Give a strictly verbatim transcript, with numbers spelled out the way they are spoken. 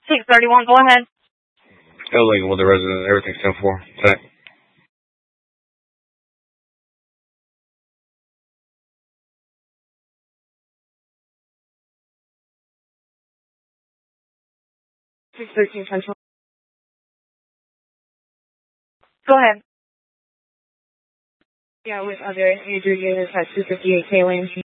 six thirty-one, go ahead. Illegal with the resident, everything's ten four. Check. six thirteen Central. Go ahead. Yeah, with other major units at two fifty-eight K Lane.